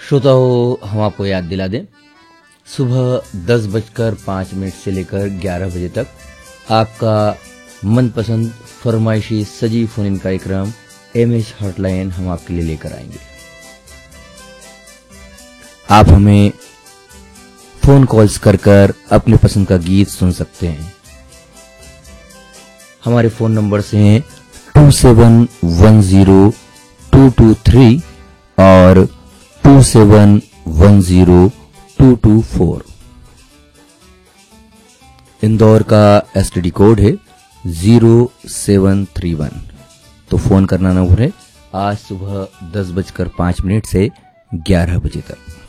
श्रोताओं, हम आपको याद दिला दें, सुबह 10:05 से लेकर 11 बजे तक आपका मनपसंद फरमाइशी सजीव फोन इन कार्यक्रम एमएच हॉटलाइन हम आपके लिए लेकर आएंगे। आप हमें फोन कॉल्स कर अपने पसंद का गीत सुन सकते हैं। हमारे फोन नंबर्स हैं 2710-223 और 2710-224। इंदौर का एसटीडी कोड है 0731। तो फोन करना न भूलें आज सुबह 10:05 से 11 बजे तक।